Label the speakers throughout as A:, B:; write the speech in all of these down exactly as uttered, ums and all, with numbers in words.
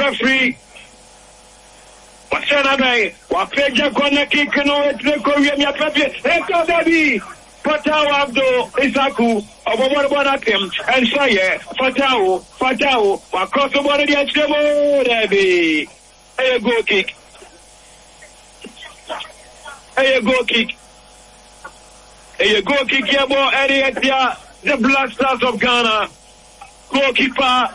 A: referee Pasana Bay, Wapeja Kona Kikano, Korea, Pepe, Echo Baby, Fatao Abdo, Isaku, Obabanakim, and Saye, Fatao, Fatao, across the border, the Achemo, Debbie. A go kick. A go kick. A go kick, Yabo, Eddie, the Black Stars of Ghana, goalkeeper,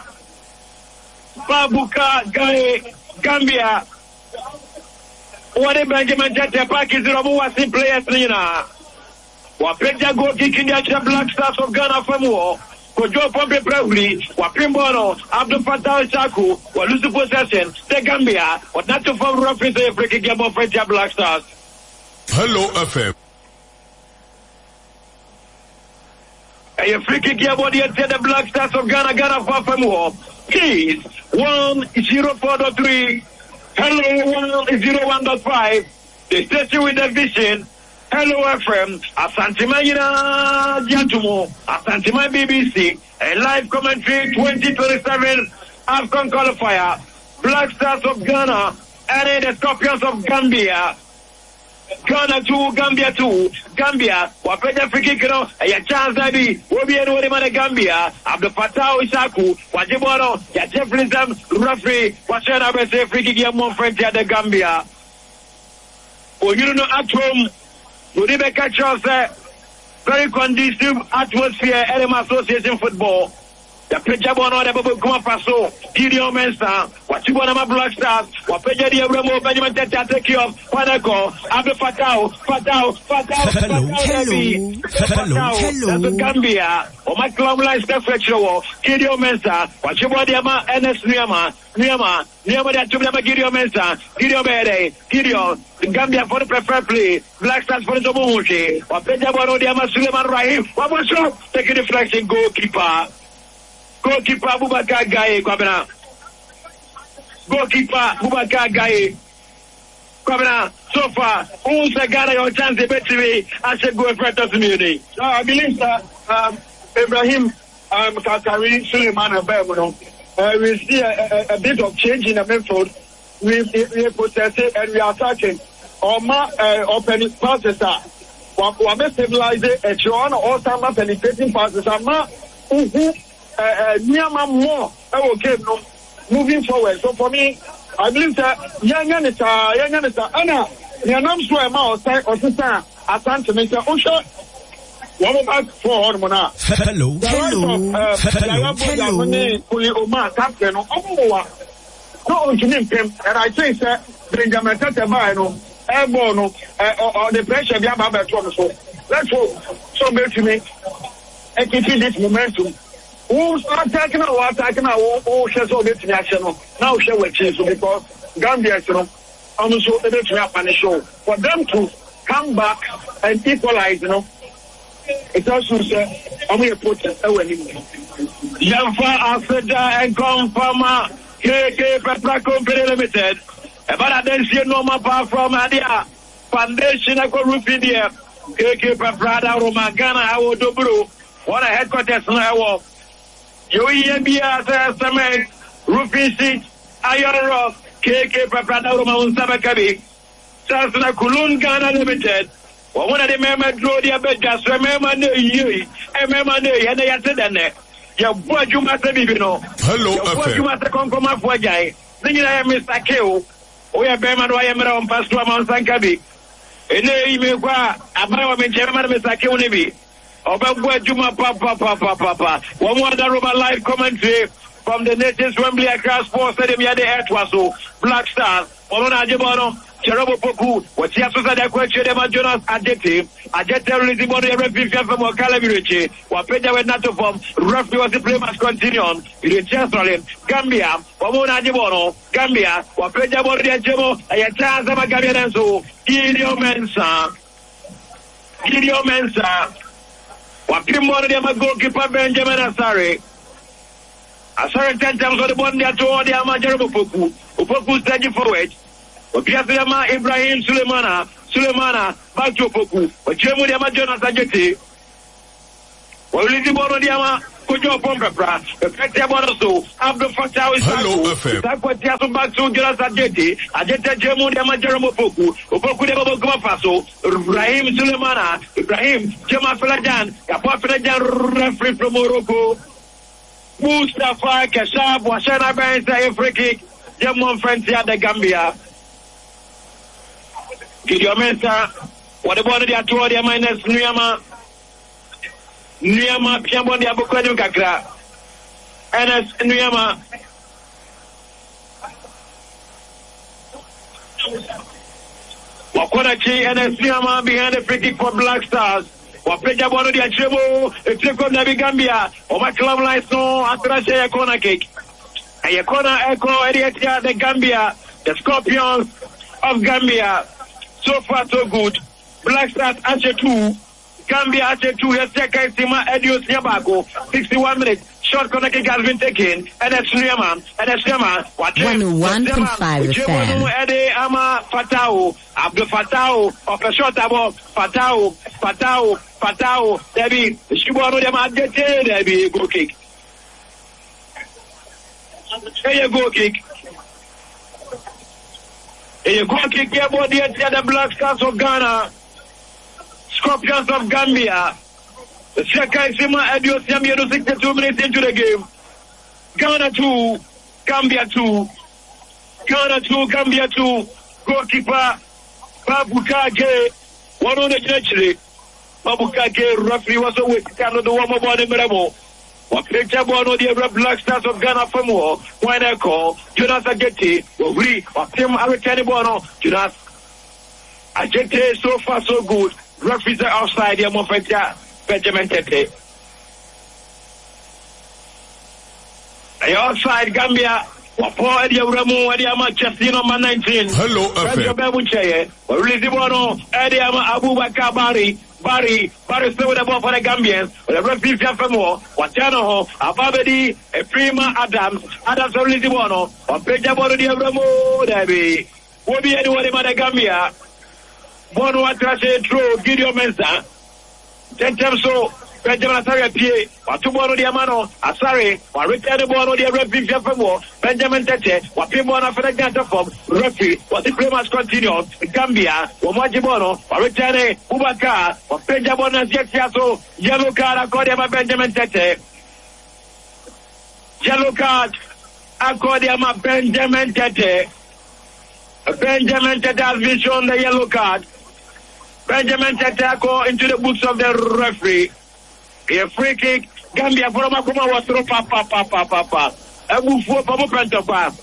A: Babuka, Gaye, Gambia. What a Benjamin Jetta Park is the Romuasi players, Nina. Wapeja go kicking the Black Stars of Ghana from war. Kojo Pompe Presley, Wapimbono, Abdul Fattah Chaku, Walusu possession, the Gambia, or not to form reference a free kick of French Black Stars.
B: Hello, F M.
A: A free kick about the Black Stars of Ghana, Ghana for from war. Please, one zero four dot three. Hello, one zero one point five. The station with the vision. Hello, F M. Asantima Yina Jantumo. Asantima B B C. A live commentary twenty twenty-seven AFCON qualifier. Black Stars of Ghana and the Scorpions of Gambia. Ghana two, Gambia two. Gambia, Wapeja free kick, you know, a chance I be, Wobi and Wodimana Gambia, Abdul Fattah Isaku, Wajibono, ya Jeffrism, referee, Washana Bese free kick, ya mon friend, ya the Gambia. Oh, you know, at home, Wodibe catch us, very conducive atmosphere, L M Association football. The Peja Bono, the Babu Kuma Faso, Gideon Mensa, Wachibona Black Stars, Wapeja the Remo, Benjamin Teta, take you off, Panako, Abdul Fattah, Fattah, Fattah, Fattah, Fattah, hello, that's the Gambia, or my club line step show, Gideon Mensa, Wachibona, N S Niama, Niama, Niama, that Tubama Gideon Mensa, Gideon Bede, Gideon, Gambia for the preferred play, Black Stars for the Tomuchi, Wapeja Bono, Diama Suleiman Rahim, what was up? Take a deflection, goalkeeper. Goalkeeper Boubacar Gaye, Kwabena. Goalkeeper Boubacar Gaye. Kwabena, so far, who's the guy your chance to bet me? I should go for the community.
C: No, I believe that um, Ibrahim um, Kakari, Suleiman, and Bermudo, uh, we see a, a, a bit of change in the midfield. We, we, we possess it and we are attacking. Oma uh, opening passes are. We stabilize it, a Joanna or some penetrating passes are not. Uh, near my more, okay, no, moving forward. So for me, I believe that young and it's a young and it's a Anna, the announced to a mouse or sister, I can't to make a usher. One back for Mona.
D: Hello, hello,
C: hello, Omar, Captain, or no, to name him, and I say, sir, Benjamin Tatamano, Airborne, or the pressure of Yamaba Thomas. Let's hope somebody to me and continue this momentum. Who's attacking or attacking our all shares of it national? Now, share with you because Gambia, you know, also able to happen a show. For them to come back and equalize, you know, it's also, sir, I'm going to put it away.
A: Yamfa Africa and Confirma K K Petra Company Limited. But I didn't see no more power from Adia Foundation. I got roofing there. K K Petra, Roma, Ghana, I will do blue. What a headquarters now. You hear me as a cement, roofing sheet, iron rock, K K Paprada Roman Sabakabi, Sasana Kulun Ghana Limited. One of the members draw their bed, just remember you, and remember you, and they said that. Your boy, you must be, you know.
B: Hello,
A: F M. You must come from my boy, guy. Then I am Mister Keo. We are Berman, I am around Pastor Mount Sankabi. And then you may go, I am Chairman Mister Keo Nibi. Obabwa Juma Papa Papa Papa. One more Roma live commentary from the nation's Wembley Accra Sports Stadium. Yade Airtwaso, Black Stars, Olona Jebono, Cherobo Poku, what she has to say that question about Jonas Adjective, Adjective Lizibon, a referee from Calabirichi, Wapeja with NATO form, referee was the play must continue on, with Chancellor, Gambia, Omona Jebono, Gambia, Wapeja Bordia Jebo, a chance of a Gambian so, Gideon Mensa, Gideon Mensa. Wakimbo de ma goalkeeper Benjamin Asare. Asare ten times on the ball there to the Amajero Opoku. Opoku stage forward. Opiasema Ibrahim Sulemana. Sulemana back to Opoku. Ochemu de ma Jonas Ajeti. Walizi ball de ma Kujo Pompepra, Effective Bonoso, Abdul Fatah is Taquatia back to Jonas Ajeti, Ajeta Jemu Demajeramo Poku, Opoku de Bogofaso, Ibrahim Sulemana, Ibrahim, Jema Felajan, Kapa Felajan, referee from Morocco, Mustafa Kashab, Washana Benza, a free kick, Jamon Francia de Gambia. Gideon Mensah, what about the Atoria minus Nuyama? Nuyama, Piambo, the Abukwadu Kakra, Enes Nuyama. Wakonachi, Enes Nuyama behind the free kick for Black Stars. Wapeja Bono, the Achebo, a trick of Nabi Gambia, or my club lights no, Atrashe, a corner kick. A corner echo, Ediatia, the Gambia, the Scorpions of Gambia. So far, so good. Black Stars Ache two, Gambia Ache two, Yeseka Sima Edios Yabago, sixty-one minutes. Short corner kick has been taken, and that's Nuyama, and that's Nuyama.
E: one point five F M.
A: Ede Ama Fatao, Abdul Fatao, of a short above, Fatao, Fatao, Fatao, Debbie, Shibuano de Magete, Debbie, go kick. Hey, go kick. A goal kick here, body at the Black Stars of Ghana, Scorpions of Gambia. The second Sima Edios Yamiano sixty-two minutes into the game. Ghana two, Gambia two. Ghana two, Gambia two. Goalkeeper Babukage, one on the judge. Babukage, roughly was away to Canada, the one more body Meremo. What picture bono the Black Stars of Ghana from war, when I call Jonas Ajeti, or we, or Tim Aritani Bono, Jonas Ajeti, so far so good. Referees are outside the Mofetia, Benjamin Tete. They outside Gambia, Wapo Edia Ramu, Edia Manchester, number nineteen.
B: Hello, F M.
A: Bebuche, Rizzi Bono, Edia Abubakar Bari. Barry, Barry still with the ball for the Gambians, but the referees are from war. Wachano, Ababedi, a Prima Adams, Adams or Lizzie Bono, or Peja Bono di Abramo, Debbie. Will be anyone in the Gambia. Bono Atrashe, true, Gideon Mensah. Ten times so, Benjamin Asari P. Or two Bono di Amano, Asari, or Richard Bono di referees are from war. Benjamin Tete, or Pimona for the Ganta form, referee, what the play must continue. Gambia, or Majibono, or Richard Ubaka, or Benjamin Jetiaso, yellow card according to Benjamin Tete. Yellow card according to Benjamin Tete. Benjamin Tete has been shown the yellow card. Benjamin Tete go into the books of the referee. A free kick. Gambia for Makuma was through papa papa papa. A move for Papa Pantapa.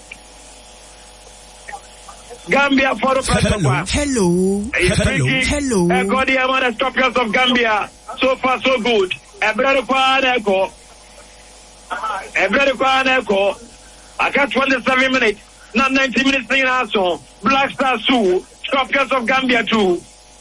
A: Gambia for the Pantapa.
E: Hello.
A: Hello.
E: Hello.
A: A God the amount of Scorpions of Gambia. So far so good. A brother Echo. A brother Echo. I got twenty-seven minutes. Not ninety minutes in also. Black Stars two. Scorpions of Gambia two.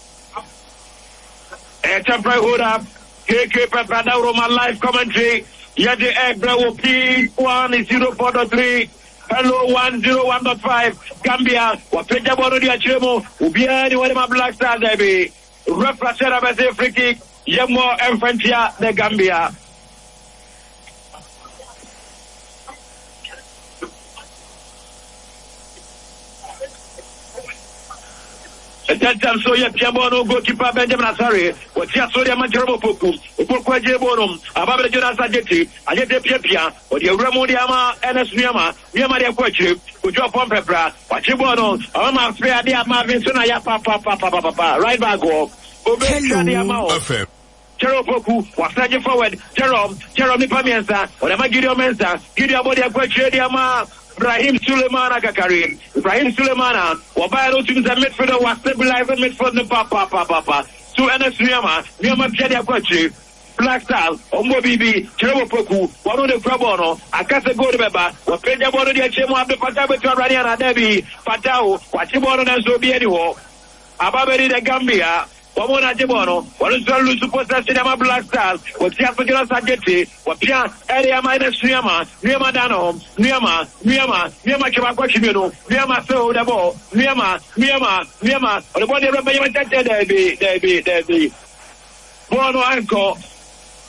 A: A temporary hold up. K K Pepada Roma live commentary. Yet the egg bravo P one is zero four dot three. Hello one zero one dot five. Gambia. Wapeja Bono di Achemo. Ubiani Wadema Black Stars Debbie. Refracera Bese free kick. Yemo Enfantia de Gambia. That time so yet Piabono goalkeeper Benjamin Asari, what Tiasoria Manjero Poku, Upokwa Jebonum, Ababa Jonas Ajeti, Ajete Pia, or the Ramodiama, Enes Niama, Niama de Quachi, Ujo Pompebra, Pachibono, Ama Freya de Marvin Sonaya Papa Papa Papa, right back go, Obey
B: F M.
A: Jerome Poku, Wasaji forward, Jerome, Jerome Nipamiensa, or the Magidio Mensa, Gidia Body Quachi, Diama. Ibrahim Sulemana Kakari. Ibrahim Sulemana. Wabayaro to the midfielder was stabilizing midfield the papa papa papa. To Enes Niyama. Niyama Piadia Kwachi. Black Stars. Ombo Bibi. Cherewo Poku. Wano de Krabono. Akase Gold Beba. Wapeja Bono di Achemo Abde Patabe to Radiana Debbie. Patao. Wachibono na Zobi Ediwo. Ababedi de Gambia. Wamona Jibono, Walusa Lusu Posta Cinema Black Stars, Watia Fajala Sajeti, Wapia, Area Minus Niama, Niama Dano, Niama, Niama, Niama Chimino, Niama So, the ball, Niama, Niama, Niama, or the body of Bayaman Debbie, Debbie, Debbie. Bono Anko,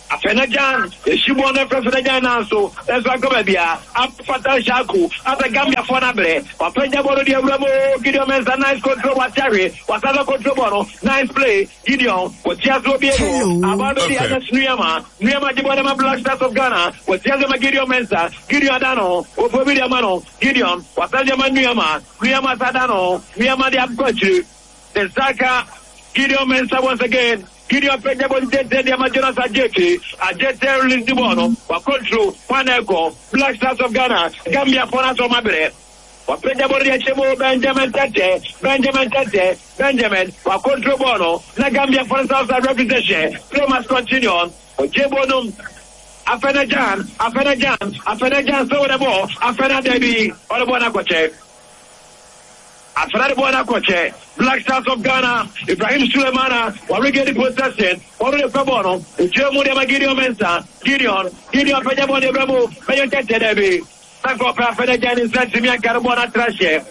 A: Afenajan, the Shibon President also, that's why go baby. Up Fatal Shaku, up the Gambia for Nabre, or Penjabo de Ramo, Gideon Mensa, nice control, what Terry, what other control, nice play, Gideon, what just will be about the other Nuyama, Nuyama Jibonama Black Stars of Ghana, what Yazama Gideon Mensa, Gideon Adano, Opovidia Mano, Gideon, what Yazama Nuyama, Nuyama Sadano, Nuyama the Abkochu, the Saka, Gideon Mensa once again. Gideon Penjabo did the Amazonas Ajeti, Ajeti release the ball, or control, Paneco, Black Stars of Ghana, Gambia Ponas of Mabre, or Penjabo Chemo, Benjamin Tete, Benjamin Tete, Benjamin, or control Bono, La Gambia Ponas of representation, play must continue on, or Jebonum, Afenajan, Afenajan, Afenajan, so the ball, Afena Debbie, or the Bonacoche. After Bona Coche, Black Stars of Ghana, Ibrahim Sulemana, while we get the possession, or the Fabono, Germany Gideon Mensa, Gideon, Gideon Pajamon de Bravo, Mayon Tete Debbie, Sanko Pafenajan in Santimia Carbona Trashe.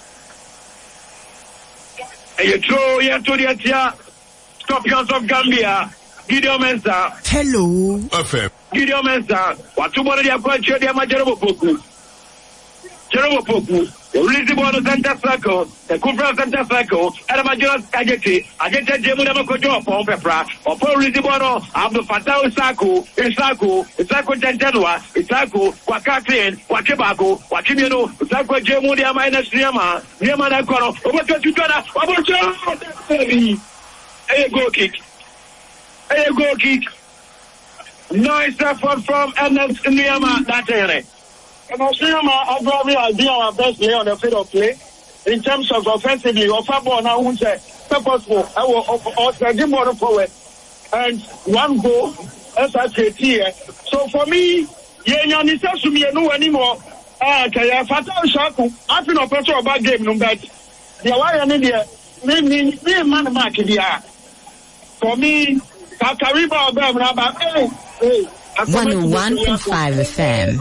A: And you throw here to the Atia, Scorpions of Gambia, Gideon Mensa.
D: Hello.
B: F M.
A: Gideon Mensa, what tomorrow they are going to the Amajarabo Poku. Jerome Poku. Release the ball to center circle, the Kufra center circle, and the Majoras Ajeti, Ajeti Jemuna Kojo, Pom Pepra, or Paul release the ball of the Fatao Saku, Isaku, Isaku Tentenua, Isaku, Wakatin, Wachibaku, Wachimino, Isaku Jemunia minus Niama, Niama Nakono, over to Tana, over to a goal kick, a goal kick. Nice effort from Ernest Niama, that's it.
C: And I see him, I probably I'll be our best player on the field of play in terms of offensively or football now, who's a purposeful, I will also give more forward and one goal as I say here. So for me, yeah, you says to me, no anymore. Ah, okay, Fatal Shaku, I feel no pressure about game, no bet. The why in India, me, me, me, man, mark here. For me, Kakariba, Baba, hey, hey.
E: one oh one point five F M.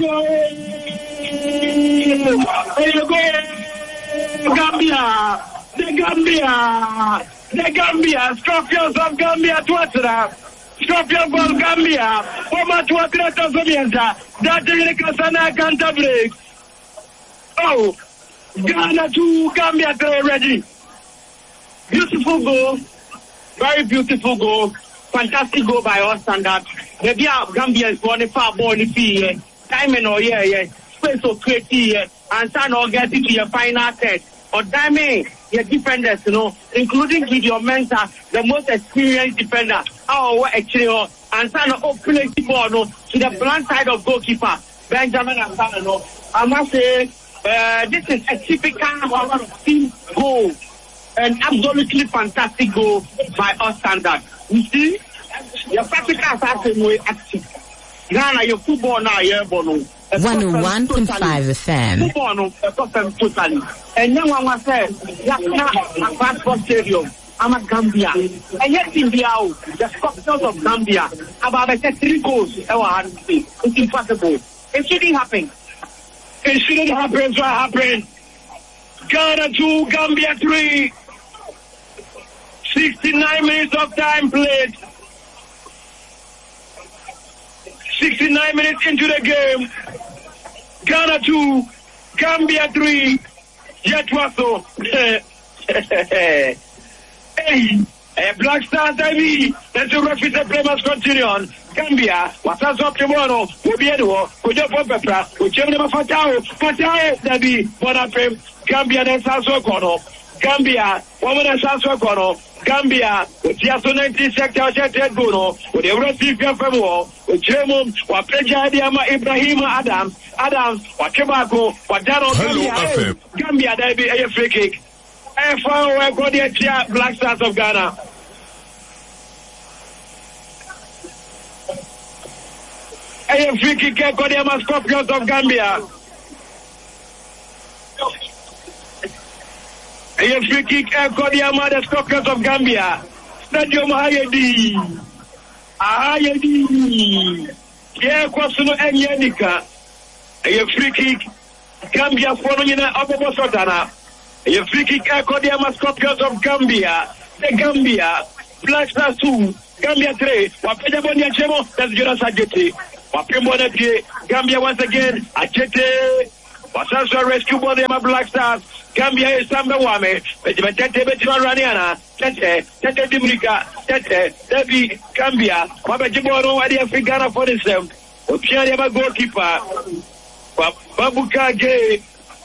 A: Gambia, the Gambia, the Gambia, Scorpions of Gambia, Twatera, Scorpions of Gambia, Oma Twatera Tasonienta, that is the Kasana Cantabria. Oh, Ghana to Gambia, ready. Beautiful goal, very beautiful goal. Fantastic goal by our standard. The Gambia is going to far ball in the time and oh yeah, yeah. Space of create here and start or get it to your final set. Or diamond your defenders, you know, including Gideon Mensa, the most experienced defender. Oh, actually, and start to play the ball no, to the blunt side of goalkeeper Benjamin Asano. I must say, uh, this is a typical team goal. An absolutely fantastic goal by our standard. You see, your practical assassin way active. Ghana, your football now, you're born.
E: one oh one point five F M.
C: Football, no, totally. And then one was said, Yakna, Passport Stadium, I'm at Gambia. And yet, in the hour, the Scorpions of Gambia, about the three goals, it's impossible. It shouldn't happen.
A: It shouldn't happen, so happen. Ghana two, Gambia three. sixty-nine minutes of time played. sixty-nine minutes into the game. Ghana two, Gambia three. Yet Wasso. Hey, hey, Black Stars, I mean, let's do referee the play must continue on. Gambia, what's up tomorrow? We'll be anywhere. We'll just pop a we'll check them for Fatao. Fatao, Debbie, Bonapim. Gambia, then Sanso Kono. Gambia, woman and Sanso Kono. Gambia, with the nineteen sector, Ted Bono, with the Rossi Femo, with Jermum, what Preja Diama Ibrahim Adams, Adams, what Chebako, what Dano Gambia, Gambia, there be a free kick. And for our Godia Black Stars of Ghana. A free kick, Godia Scorpions of Gambia. A free kick, Godia the Scorpions of Gambia. Stadium Hayedi. Hayedi. Yeah, Kwasuno and Yanika. A free kick, Gambia for Nina Abobosotana. A free kick, Godia Scorpions of Gambia. The Gambia, Black Stars two, Gambia three. Wapeja Bonia Chemo. That's Jonas Ajete. Wapimbo Pie. Gambia once again. Ajete. Wasanso rescue body of Black Stars. Gambia is Samba Wame. Tete Betima Raniana. Tete. Tete Dimrika. Tete. Debbie. Gambia. Wapejibono Adi Africana for the same. Opiani goalkeeper. Babuka Gay.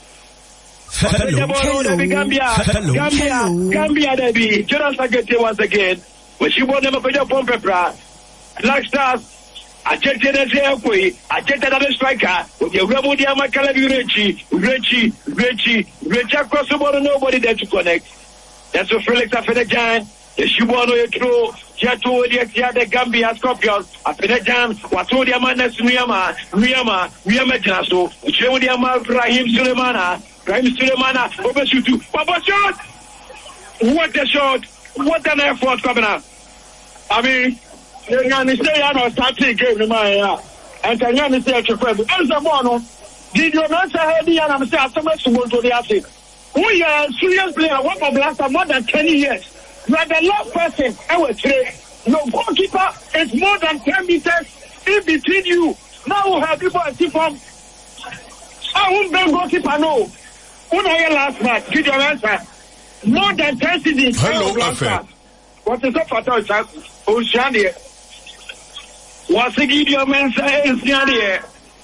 D: Hello, hello,
A: Gambia,
D: hello,
A: Gambia,
D: hello.
A: Gambia, Debbie. Jonas Agete once again. When she won them a video from Pepra. Black Stars. I checked it as a I checked another striker. With your Remo Diamakala Rechi, Rechi, Rechi, Rechi across the border, nobody there to connect. That's a Felix Afenajan. The Shibono Etro, Jatu, the Gambia Scorpions, Afenajan, Watu Diamanas, Miyama, Miyama, Miyama Jaso, Chewdiama, Rahim Sulemana. Rahim Sulemana, Obeshutu, Papa shot! What a shot! What an effort coming up! I mean, you're going to say I know starting game in my area. And I'm going to say to Fred, as a mono, did you not say heady and I'm saying so much to go to the attic? We are a serious player, one of last more than ten years. You are the last person I will say. No goalkeeper is more than ten meters in between you. Now we have people at T-Form. I won't be goalkeeper, no. When I last match, give your answer. More than ten seasons.
B: Hello, Affair.
A: What is up for that? Oh, Shania. What's the Gideon Mensa is Shania?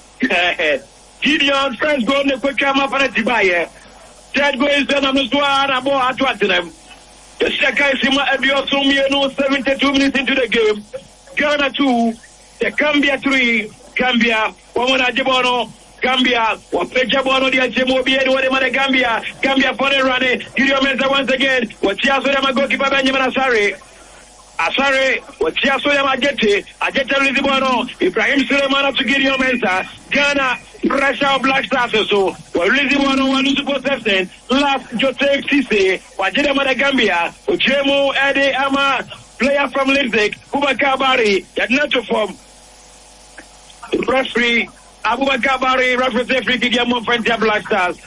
A: Gideon first goal, the quick come up and Tibaye. Third goal is the Namuswa, Abo Atwatinum. The second is Sima Abiosumi, seventy-two minutes into the game. Ghana two, the Gambia three, Gambia, Wamana Jibono. Gambia, Wapeja Bono di Achemobi, Edward Gambia, Gambia for the running, Gideon Mensa once again, what Chiasoyama goalkeeper Benjamin Asare. Asare, what Chiasoyama Ajete, Ajete Lizibono, Ibrahim Sulemana to Gideon Mensa, Ghana, pressure of Black Stars so, what Lizibono, one who's supposed to send, last Joseph Sise, Wajeda Gambia, Uchemo, Ede Ama, player from Leipzig, Bubakar Bari, Yadnato from referee. Abubakar Bari referee free kick Yamon Frontier Black Stars.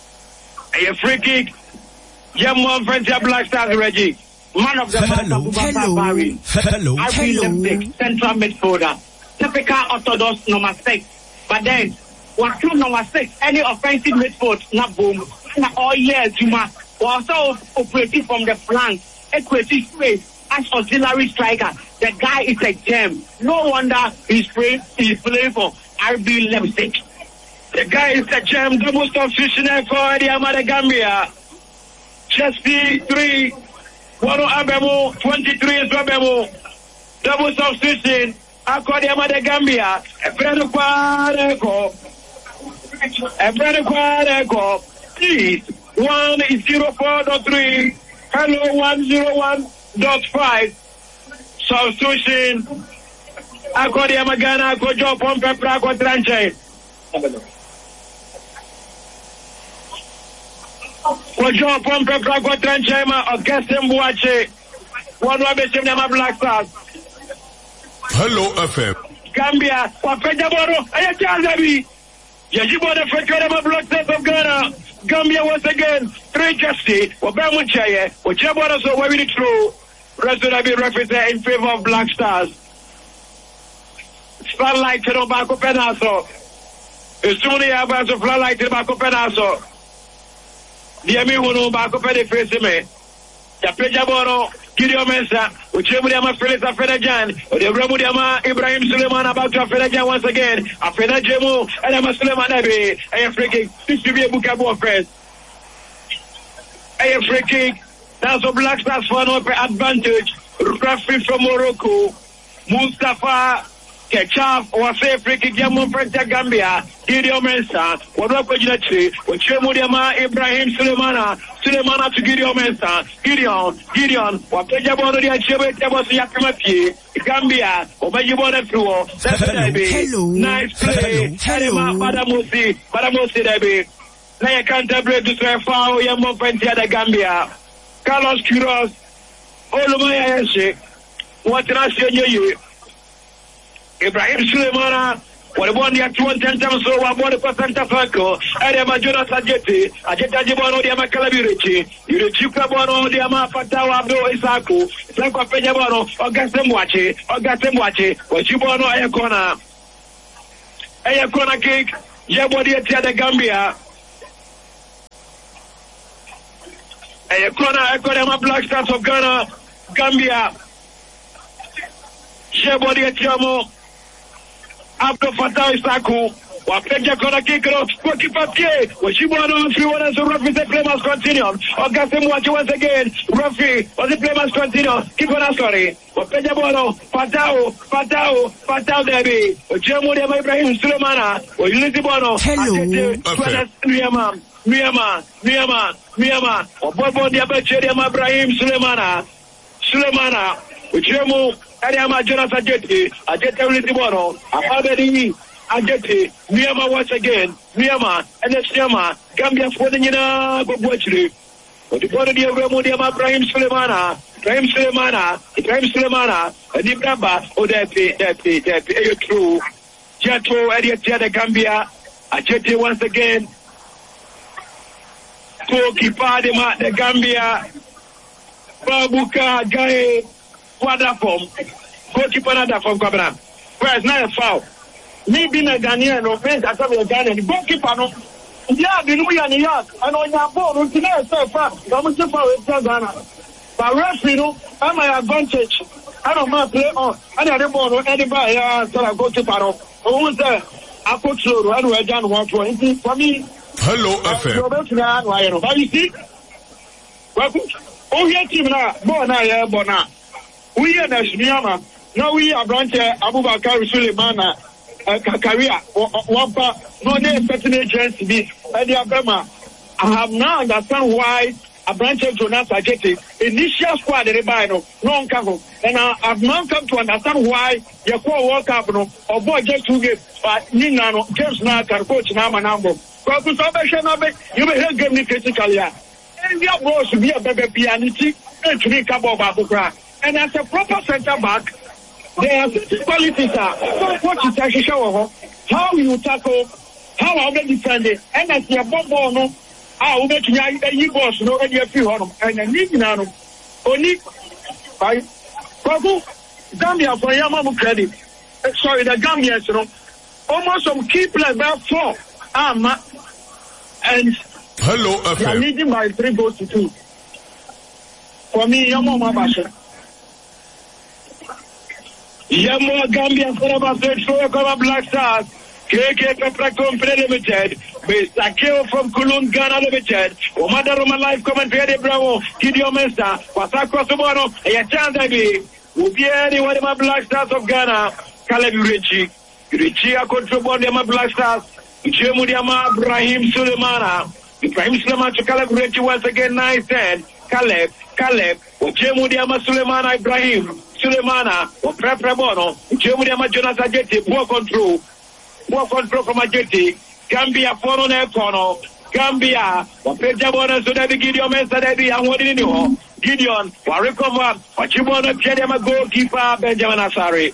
A: A free kick Yamon Frontier Black Stars Reggie. Man of the match Abubakar Bari.
D: Hello,
A: I feel them big central midfielder. Typical orthodox number six. But then what two number six? Any offensive midfield not boom. All year Juma was also operating from the flank. Equity space as auxiliary striker. The guy is a gem. No wonder he's playing he's playing for R B Leipzig. The guy is a gem, double substitution for the Amada Gambia. Chelsea three, one Abemo, twenty-three is Abemo. Double substitution, Akwa the Amada Gambia. A friend of Quadeco. A friend of Quadeco. Please, one is zero four dot three. Hello, one zero one dot five. Substitution. Akwa the Amagana, Akwa Joe Pompe, Akwa Tranche. Kojo Pompe, Akwa Tranche, Augustin Buache. One Wabeshim Nama Black Stars.
B: Hello, F M.
A: Gambia, Wapeja Boro, Ayachazabi. Yajibo the Frekadama Black Stars of Ghana. Gambia once again, three justice, Wabamuchaye, Wachabora, so where we true. President be represent in favor of Black Stars. Spotlight to the Baco Penaso. It's soon the advance of Spotlight to the Baco Penaso. The Ami Hunu Baco Pedi face me. The Pejaboro, Gideon Mensa, which Emudiama Felix Afenajan, or the Remudiama Ibrahim Suleiman about to Afenajan once again. Afenajemu, and I'm a Suleiman Abbey. I am freaking. This to be a Bukabu first. I am freaking. That's a Black Stars for an advantage. Referee from Morocco, Mustafa Ketchaf, or say free kick Yamon Frontier Gambia, Gideon Mensa, Wadako Jinatri, Wachemudiama Ibrahim Sulemana, Sulemana to Gideon Mensa, Gideon, Gideon, Wapejabono the Achebe Tabos Yakamaki, Gambia, Obayibona Fluo,
D: Hello,
A: nice play, Hello, Badamusi, Badamusi Debi, Naya Canterbury to say foul Yamon Frontier the Gambia, Carlos Quiroz, Olumaya Yeshe, what Rasio Yeyu. Ibrahim Sulemana, What about the two and ten times so what the Santa Franco, Adama Jonas Ajeti, Ajeta Jibono, the Amakalabici, you Chukabono, the Amapatawa Abdo Isaku, Sanko Pejabano, Augustin Wachi, Augustin Wachi, or Chibono Ayakona, Ayakona Cake, Yabodi at the Gambia. Ayakona, Akonama Black Stars of Ghana, Gambia, Yabodi at Yamo. Abdo Fatah Isaku, Wapeja Kona Kikro, Wakipa Pie, Washibono, three one as a Ruffy, the play must continue. Augustin Wachi once again, Ruffy, or the play must continue. Keep on sorry. Wapeja Bono, Fatao, Fatao, Fatao Debbie, Jamudia Ibrahim Sulemana, or Unity Bono, Miyama, Miyama, Miyama, Miyama, or Bobo Diabechedia Ibrahim Sulemana, Sulemana, Jamu. Ariama Jonas Ajeti, Ajeti Unity Bono, Abadi, Ajeti, Miyama once again, Miyama, and the Siama, Gambia for the Nina, Bobuachri. But the body of Ramudiama, Ibrahim Sulemana, Ibrahim Sulemana, Ibrahim Sulemana, and Ibramba, oh, that be, that be, that be, are you true? Jato, Adiatia, the Gambia, Ajeti once again, Koki Padima, the Gambia, Babuka, Gaye, Waterform, goalkeeper Waterform, Kabana. Whereas now a foul. Me being a Ghanaian, no offense, I come a Ghanaian. Goalkeeper, no. Yeah, the New York, New York, and on your ball, no, today so far. I'm just for it, Ghana. But referee, no, I'm my advantage. I don't mind play on. I don't have ball, no, anybody, yeah, so I goalkeeper, no. Who's there? I put through, I don't have done one for it. For me,
B: Hello, F M.
C: But you see, well, oh, yeah, team now, born now, yeah, born now. We are Nashmiyama. Now we are branch Abubakar Suleimana career. Wampa, no name certain agents be Abema. I have now understand why a branch of Jonas Ajeti, initial squad, the Bino, non cover. And I have now come to understand why your core work up or boy just to get Nina, James Naka, coach Nama Nambo. You may help me critically. And your boss to be a baby pianity and to be Cabo Babukra. And as a proper centre back, there are certain qualities. What is actually show how you tackle, how I will defend it, and as your bomb, no, I will make you boss, no, and you feel on and a need now. Only by Kogu, Gambia for Yamamu credit. Sorry, the Gambians, you know, almost some key players about four. Um, and
B: Hello, F M.
C: They are leading by three goals to two. For me, Yamamu Basha. Yamo Gambia Saraba Petro Kama Black Stars, K K Pepra Company Limited, based Akeo from Kulun Ghana Limited, Omada Roma Life Commentary Bravo, Gideon Mesta, Wasako Subono, Ayachandabi, Ubieri Wadama Black Stars of Ghana, Caleb Richie, Richie a control Bondama Black Stars, Jemudiama Ibrahim Sulemana, Ibrahim Sulemana to Caleb Richie once again, nine ten, Caleb, Caleb, Jemudiama Sulemana Ibrahim. Sulemana, or Preprebono, Jemudiama Jonas Ajeti, poor control, poor control from Ajeti, Gambia for on air corner, Gambia, or Pejabona, so that the Gideon Mesa, that the Amodino, Gideon, or recover, or Chibona, Jedema goalkeeper, Benjamin Asari.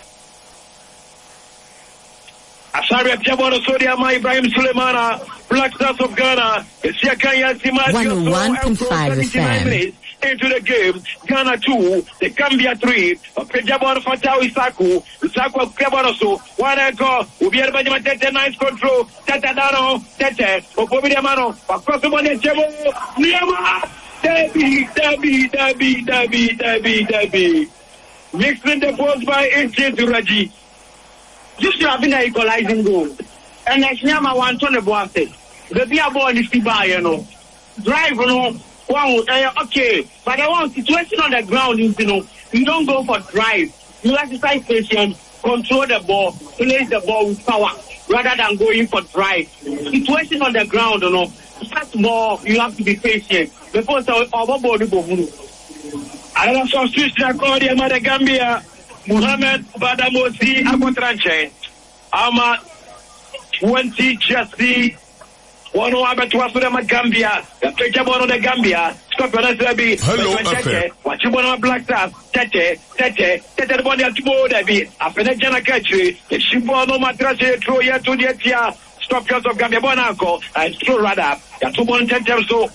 C: Asari Jabona Sodiama, Ibrahim Sulemana, Black Stars of Ghana, Siakaya Sima,
E: one oh one point five F M.
A: Into the game, Ghana two, the Gambia three, Pejabon Fatao Isaku, Isaku Kabaroso, one echo, Ubier Benjamin Tete, nice control, Tete Dano, Tete, Opobiamano, across the money, Jebo, Niama, Debbie, Debbie, Debbie, Debbie, Debbie, Debbie. Mixing the balls by Inches to Raji.
C: This should have been an equalizing goal. And as Niama one ton of one thing, the beer ball is to buy, you know. Drive, you know. Wow, uh, okay, but I want situation on the ground is, you know, you don't go for drive. You exercise patience, control the ball, place the ball with power, rather than going for drive. Situation on the ground, you know, first ball, you have to be patient. Before so, our body go through.
A: I don't know, switch the Claudia Mada Gambia, Muhammad Badamosi, Akotranche, Ama, twenty, Jesse, one who abeto aso dem Gambia the picture one the Gambia stop on us be
B: hello F M
A: watch one Black Stars tete tete tete the body atubo there be afena jana kachiri the shibo no matrase throw here to the tia stop yours of Gambia bonanko and throw rather ya two one tete so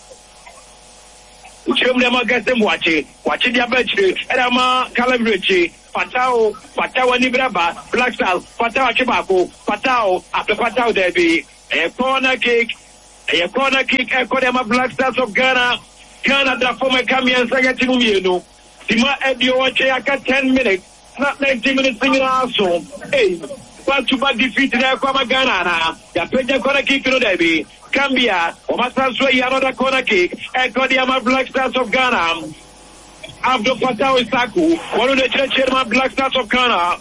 A: Chum dem against watch watch the abetri edama calibrate Patao, Patao ni braba, Black Stars, Patao Chibako, Patao, after Patao there be a corner kick, a corner kick, a corner Black Stars of Ghana, Ghana the former Kamian Sagatin Yeno, Tima Edio Chayaka ten minutes, not ninety minutes in also. Hey, one to back defeat in Akama Ghana, the Peja corner kick to the be, Gambia, Omasansway, another corner kick, a corner Black Stars of Ghana. Abdul Fattah Isaku, one of the chairman Black Stars of Ghana.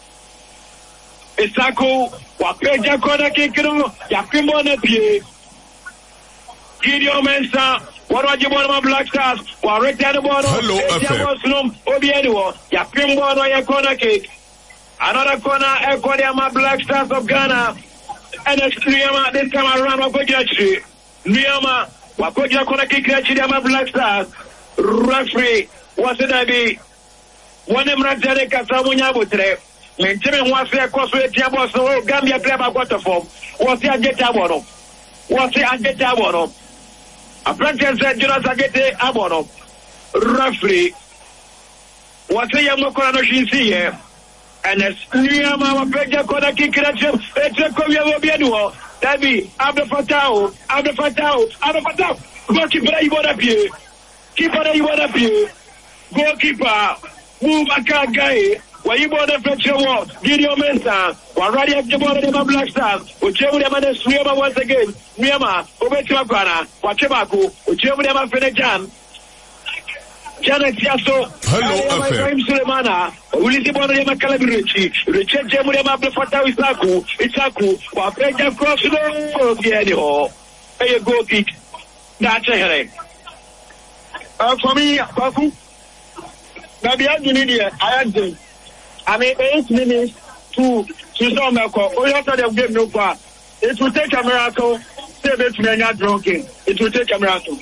A: Isaku, Wapeja Kona Kikino, Yapimo Nepie. Gideon Mensa, one of the Black Stars, Warreta Bono, Muslim, Obiano, Yapimbo no Yakona Cake. Another corner, Equadiama Black Stars of Ghana. And it's Niama, this time around Wakojachi. Niama, Wakoja Kona Kikachidama Black Stars. Referee. What's it I be? One of them Rajare Kasamunya Butre. Maintain what's their cost with Jabos, so Gambia Pleba Waterform. What's the Ageta Abono? What's the Ageta Abono? A practice said Jonas Agete Abono. Referee. What's the Yamokorano Shinsi here? And as Niama Peja Koda Kikrachim, it's a Kovia Bianuo. That be Abdul Fattah, Abdul Fattah, Abdul Fattah. Go keep it, you want up here. Keep it, you want up here. Goalkeeper, move a car guy. Why you bought the Fletcher Wall? Gideon Mensa, already have the ball of the Black Stars. Whichever them and Swima once again. Miyama, Obetuakana, Wachebaku, whichever them and Fenejan. Janet Yaso,
B: hello, F M.
A: Sulemana, Ulisi Bonema Calabrici, Richard Jemudema Blefata Isaku, Isaku, Wapeja Cross the Edio. Hey, a goal kick. That's a headache.
C: Uh, for me, Bafu. Maybe I do need it. I had to. I mean, eight minutes to to some miracle. Oh, after the game, no far. It will take a miracle. Save it, me not broken. It will take a miracle.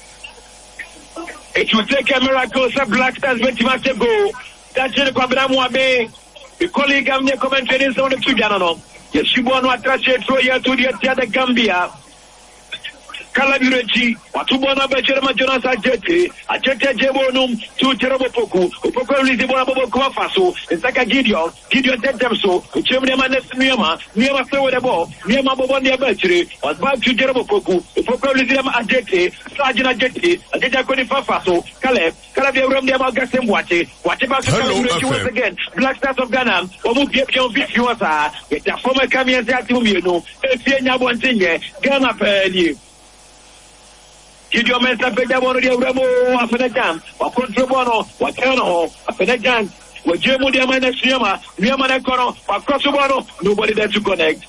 A: It will take a miracle. Some Black Stars went must go. That's the problem. Wabe. The colleague of me commented on the two Janano. Yes, she won what I said for you to the Gambia. Calabirechi, Watubona Bachelma Jonas Ajete, Ajete Jebonum, two terrible Poku, Upoko Lizibona Faso, and Saka Gideon, Gideon Tetemso, Uchemia Niama, Niama throw the ball, Niama Bobondia Battery, was back to Jerabo Poku, Upoko Lizima Ajete, Sergeant Ajete, Ajeta Codifa Faso, Caleb, Calabia Romdia Gassem Wache, whatever Calabirechi once again, Black Stars of Ghana, Omu Pipion Visuasa, with the former Kamian Zatumino, Efia Bontinge, Ghana Peli. Gideon Mensa Peja Bono de Remo, Afenajan, Wakontrobono, Watano, Afenajan, Wajemu de Amana Siama, Niamana Kono, Wakrosobono, nobody there to connect.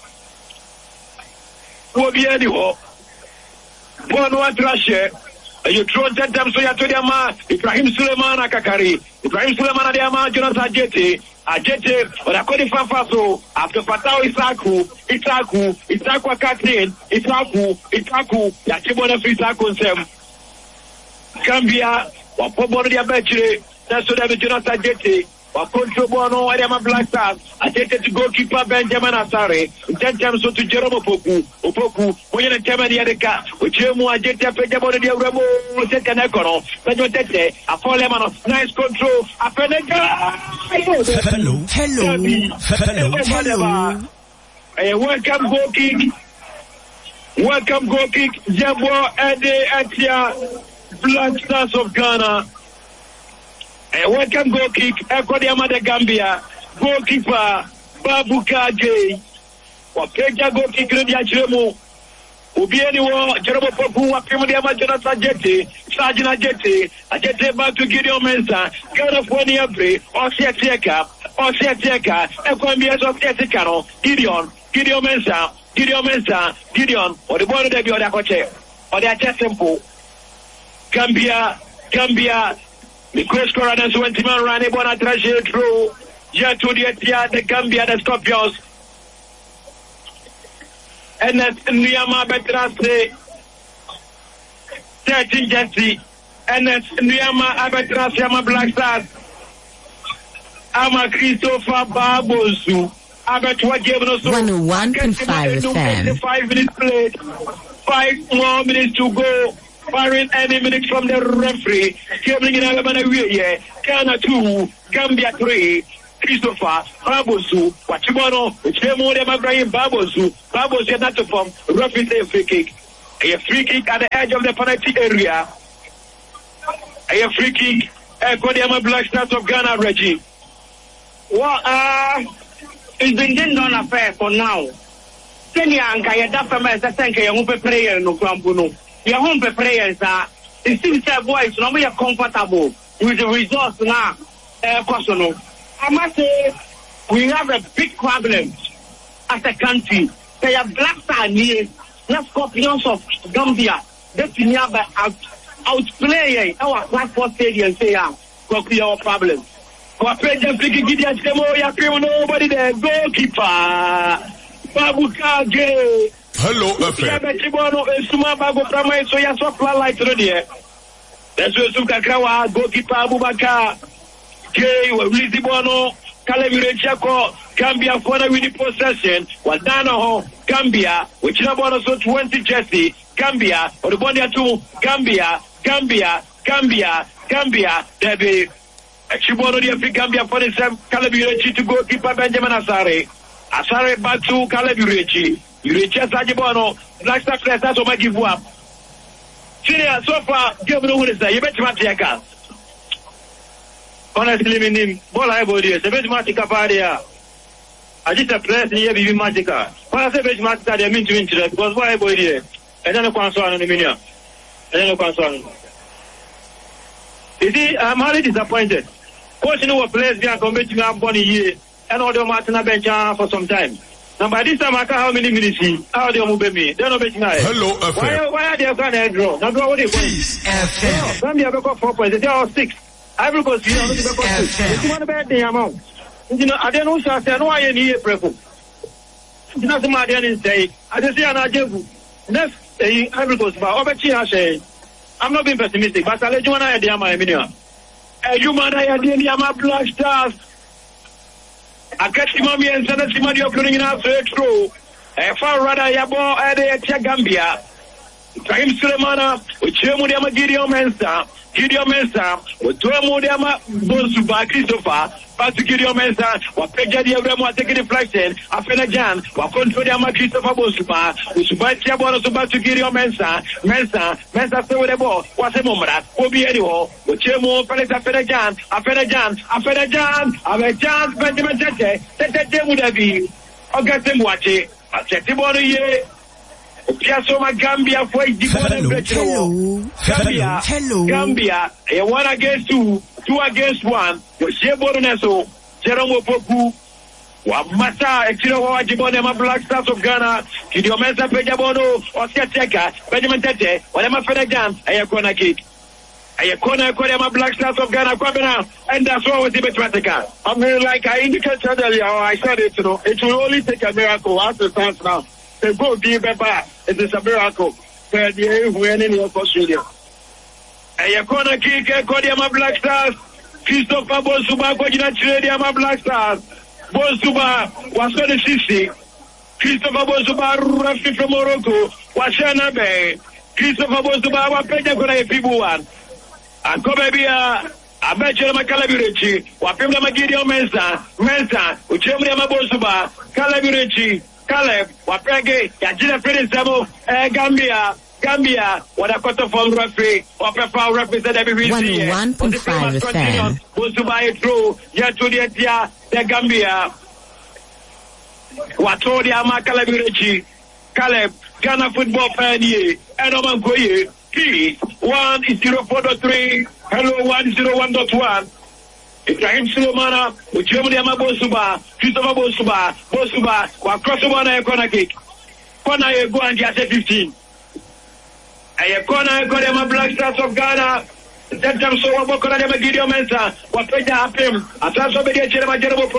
A: Who be anyhow? Bono Atrashe, you throw ten times so you to the Ama, Ibrahim Suleiman Kakari, Ibrahim Suleiman Adiama, Jonas Ajete, Ajete, Rakodi Fafaso, after Fatao Isaku, Isaku, Isaku Akatin, Isaku, Isaku, Yachibona Isaku Sem. Gambia, Wapobono Diabetre, that's what I'm Jonas Ajete, Wakontrobono, Adiama Black Stars, Ajete to goalkeeper Benjamin Asare, ten times so to Jerome Opoku, Opoku, when you tell me the other cat, which you more Ajete Pejabona de Remo, Tekanekoro, Pedro Tete, a Folemano, nice control, a Penega.
D: Hello, hello, hello, hello.
A: A welcome goal kick. Welcome goal kick. Jabo Ede Atia, Black Stars of Ghana. A welcome goal kick. Ekwadiama de Gambia. Goalkeeper Babu Kaje. Wapeja goal kick Redia Chiremo. Ubieni wo Jerome Poku wapimu diama Jonathan Ajete, Sergeant Ajete, Ajete back to Gideon Mensa, Ghana for the Abre, Osia Tieka, Osia Tieka, Ekwambias of Etikano, Gideon, Gideon Mensa, Gideon Mensa, Gideon, or the border debut or the coche, or the Acha Simple. Gambia, Gambia, the Chris Coradans went to man Rani Bona Treasure through, Yet to the Etia, the Gambia, the Scorpions. Ernest Nuyama Betrase, thirteen Jesse, Ernest Nuyama Abetrase, Ama Black Stars, Ama Christopher Babosu, Abetwa Jebno,
E: one oh one point five F M.
A: Five minutes played, five more minutes to go. Firing any minute from the referee. Cabling in Alabama, yeah. Ghana two, Gambia three. Christopher Babosu, Wachibono, Chemo de Mabrahim Babosu, Babosu not to form, referee say a free kick. A free kick at the edge of the penalty area. A free kick, a Kodiama Black Stars of Ghana, Reggie.
C: Well, uh, it's been done on affair for now. Kenya and Kayada Famas, I think a home player no Krampuno. Your home players are, it seems that boys, no, we are comfortable with the results now. Uh, personal. I must say, we have a big problem as a country. They are black star here, not scorpions of Gambia. That's in here, but out, outplay our class four stadium, say, ah, our problem. Our president, Gideon Semoya, nobody there, goalkeeper, Babuka,
B: hello, affair.
A: Suma Babu Prama, so you saw fly light there. That's where Sukakrawa, goalkeeper Abubakar. Gay, Lizzie Bono, Calabure Chaco, Gambia for the winning possession, Wadana, Gambia, which is about so twenty Jesse, Gambia, or the Bondia two, Gambia, Gambia, Gambia, Gambia, there be a Chibono, the Gambia for the same Calabure to go keep Benjamin Asare, Asare back to Calabure, you reach Sajibono, Black Star Class, that's what I give up. Senior, so far, give me the say, you bet you want to take honestly, meaning, ball I body, the best magica paria. I just a place near Bibi Magica. When I say best magica, they mean to interest because why body? I don't know concern on the minion. I don't know concern. You see, I'm highly disappointed. Coach, you know what place we are competing on Bonnie here and all the Martina bench for some time. Now, by this time, I can't how many minutes he, how they move me. They're not betting I.
B: Hello,
A: why, why are they going to draw? Now, draw what they want. Gambia got four points, they are six. Ivory Coast, you know, you want to bet the amount. You know, I don't know, I said, no, I ain't here, Prefu. You know, some idea say, I just say, I just, next, Ivory Coast, but over here, I say, I'm not being pessimistic, but I'll let you know, I am a million. And you man, I am a Black Stars. I catch him on me and send us him on your putting in our third row. A far rather, I am at the Gambia. Time Sulemana, which you would Gideon Mensa. Gideon Mensa, with two Modiama Bonsuba Christopher, but to Gideon Mensa, what Peja Diagram taking deflection, Afena Jan, what control Yama Christopher Bonsuba, which by Tiabon Suba to Gideon Mensa, Mensa, Mensa stay with the ball, what's a moment, will be anyhow, with Chemo, Pellet Afena Jan, Afena Jan, Afena Jan, Afena Jan, Benjamin Tete, Tete would have been, August and watch it, I said, Tibon, Piazoma Gambia for a
D: hello,
A: Gambia,
D: hello,
A: Gambia, a one against two, two against one, with Sheboneso, Jerome Poku, Wamata, Exilo Wajibonema Black Stars of Ghana, Kidio Mensa Pejabono, Oscar Teka, Benjamin Tete, whatever Fedajan, a corner kick. A corner, Kodama Black Stars of Ghana, Kwabena, and that's what was the Betratica. I mean, like I indicated earlier, I said it, you know, it will only take a miracle as it stands now. The goal be better. It is a miracle. For the winning of Australia. A corner kick, Kodiama Black Stars. Christopher Bonsuba, Kodina Chilediama Black Stars. Bonsuba was on the sixty. Christopher Bonsuba, Rafi from Morocco. Washana Bay. Christopher Bonsuba, Wapeja Kona people one. And Kobebia. I bet you my Calaburici. Wapimla Magidio Mensa. Mensa. Uchemria Bonsuba. Calaburici. Caleb, Wapege, Yajina Prince Demo, Gambia, Gambia, what a quarter from referee, or prefer represent every reason.
E: one point five F M.
A: Was to buy it through, yet to the Tia, the Gambia. Watodia Makalabirici, Caleb, Ghana football fan ye, and Oman Koye, P, one is zero four dot three, hello one zero one dot one. Ibrahim Sulomana, Uchemodiama Bonsuba, Christopher Bonsuba, Bonsuba, or crossover a corner kick. Corner you go and get fifteen. A corner, Kodama Black Stars of Ghana, that time so about Kodama Gideon Mensa, what Peja Apim, a transfer of the General